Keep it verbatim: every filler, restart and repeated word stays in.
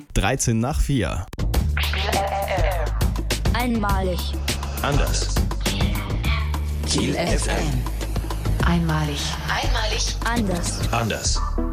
dreizehn nach vier. Einmalig. Anders. Kiel F M. Einmalig. Einmalig. Anders. Anders.